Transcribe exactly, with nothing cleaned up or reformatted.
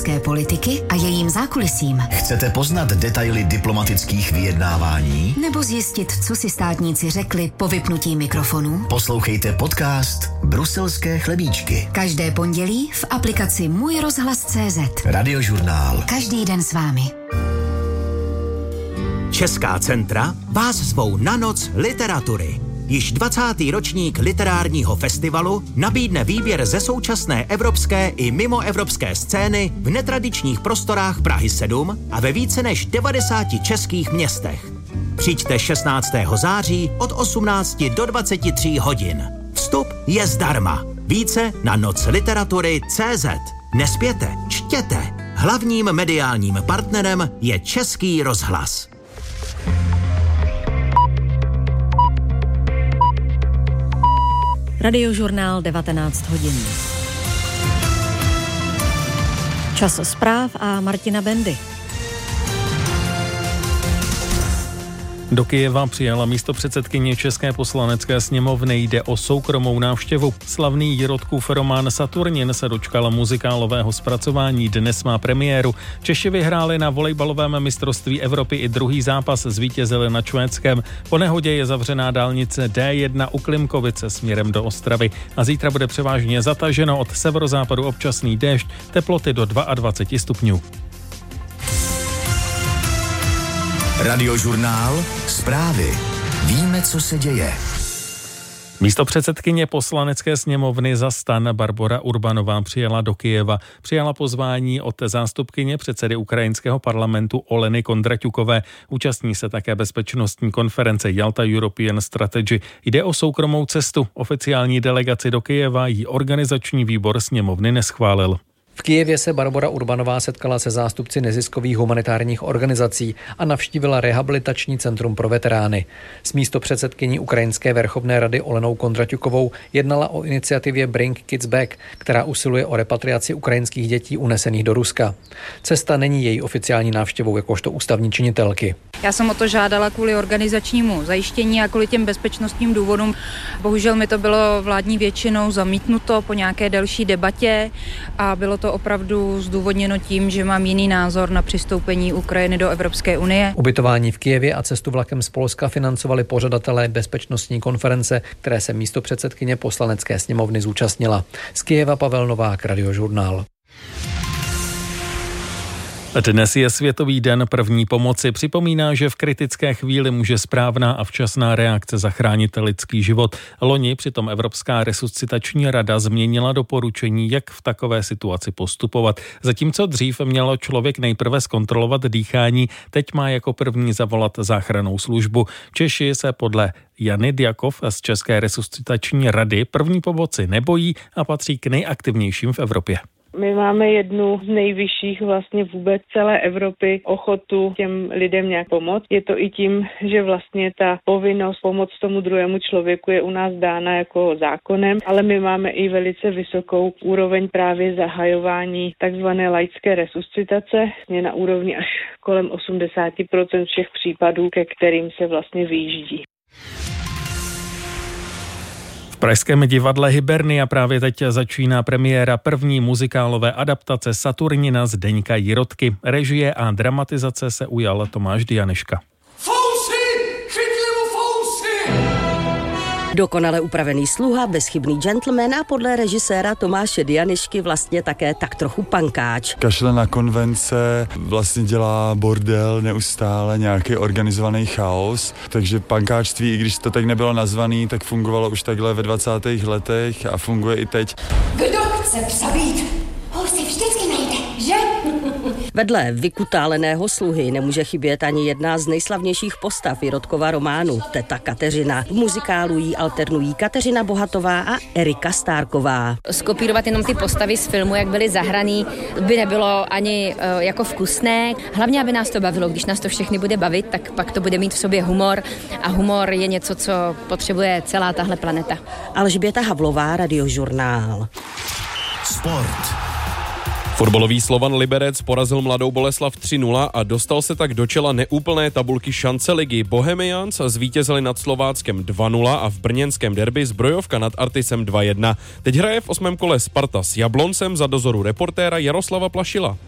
české politiky a jejím zákulisím? Chcete poznat detaily diplomatických vyjednávání? Nebo zjistit, co si státníci řekli po vypnutí mikrofonu? Poslouchejte podcast Bruselské chlebíčky. Každé pondělí v aplikaci Můj rozhlas tečka cé zet. Radiožurnál. Každý den s vámi. Česká centra vás zvou na noc literatury. Již dvacátý ročník literárního festivalu nabídne výběr ze současné evropské i mimoevropské scény v netradičních prostorách Prahy sedm a ve více než devadesáti českých městech. Přijďte šestnáctého září od osmnácti do dvaceti tří hodin. Vstup je zdarma. Více na noc literatury tečka cé zet. Nespěte, čtěte. Hlavním mediálním partnerem je Český rozhlas. Radiožurnál devatenáct hodin. Čas zpráv a Martina Bendy. Do Kyjeva přijela místopředsedkyně České poslanecké sněmovny, jde o soukromou návštěvu. Slavný Jirotkův román Saturnin se dočkal muzikálového zpracování, dnes má premiéru. Češi vyhráli na volejbalovém mistrovství Evropy i druhý zápas, zvítězili nad Švédskem. Po nehodě je zavřená dálnice dé jedna u Klimkovice směrem do Ostravy a zítra bude převážně zataženo, od severozápadu občasný déšť, teploty do dvacet dva stupňů. Radiožurnál. Zprávy. Víme, co se děje. Místopředsedkyně poslanecké sněmovny za STAN Barbora Urbanová přijela do Kyjeva. Přijala pozvání od zástupkyně předsedy ukrajinského parlamentu Oleny Kondraťukové. Účastní se také bezpečnostní konference Jalta European Strategy. Jde o soukromou cestu. Oficiální delegaci do Kyjeva jí organizační výbor sněmovny neschválil. V Kyjevě se Barbora Urbanová setkala se zástupci neziskových humanitárních organizací a navštívila rehabilitační centrum pro veterány. S místopředsedkyní Ukrajinské verchovné rady Olenou Kondraťukovou jednala o iniciativě Bring Kids Back, která usiluje o repatriaci ukrajinských dětí unesených do Ruska. Cesta není její oficiální návštěvou jakožto ústavní činitelky. Já jsem o to žádala kvůli organizačnímu zajištění a kvůli těm bezpečnostním důvodům. Bohužel mi to bylo vládní většinou zamítnuto po nějaké delší debatě a bylo to opravdu zdůvodněno tím, že mám jiný názor na přistoupení Ukrajiny do Evropské unie. Ubytování v Kyjevě a cestu vlakem z Polska financovali pořadatelé bezpečnostní konference, které se místopředsedkyně poslanecké sněmovny zúčastnila. Z Kyjeva Pavel Novák, Radiožurnál. Dnes je Světový den první pomoci. Připomíná, že v kritické chvíli může správná a včasná reakce zachránit lidský život. Loni přitom Evropská resuscitační rada změnila doporučení, jak v takové situaci postupovat. Zatímco dřív mělo člověk nejprve zkontrolovat dýchání, teď má jako první zavolat záchrannou službu. Češi se podle Jany Djakov z České resuscitační rady první pomoci nebojí a patří k nejaktivnějším v Evropě. My máme jednu z nejvyšších vlastně vůbec celé Evropy ochotu těm lidem nějak pomoct. Je to i tím, že vlastně ta povinnost pomoct tomu druhému člověku je u nás dána jako zákonem, ale my máme i velice vysokou úroveň právě zahajování takzvané laické resuscitace, je na úrovni až kolem osmdesát procent všech případů, ke kterým se vlastně vyjíždí. V pražském divadle Hybernia právě teď začíná premiéra první muzikálové adaptace Saturnina Zdeňka Jirotky. Režie a dramatizace se ujal Tomáš Dianeška. Dokonale upravený sluha, bezchybný gentleman a podle režiséra Tomáše Dianešky vlastně také tak trochu pankáč. Kašle na konvence, vlastně dělá bordel neustále, nějaký organizovaný chaos, takže pankáčství, i když to tak nebylo nazvaný, tak fungovalo už takhle ve dvacátých letech a funguje i teď. Kdo chce přabít, ho si vždycky najde, že? Vedle vykutáleného sluhy nemůže chybět ani jedna z nejslavnějších postav Jirotkova románu, teta Kateřina. V muzikálu jí alternují Kateřina Bohatová a Erika Stárková. Skopírovat jenom ty postavy z filmu, jak byly zahraný, by nebylo ani uh, jako vkusné. Hlavně, aby nás to bavilo. Když nás to všechny bude bavit, tak pak to bude mít v sobě humor a humor je něco, co potřebuje celá tahle planeta. Alžběta Havlová, Radiožurnál. Sport. Fotbalový Slovan Liberec porazil Mladou Boleslav tři nula a dostal se tak do čela neúplné tabulky šance ligy. Bohemians zvítězili nad Slováckem dva nula a v brněnském derby Zbrojovka nad Artisem dva jedna. Teď hraje v osmém kole Sparta s Jabloncem za dozoru reportéra Jaroslava Plašila.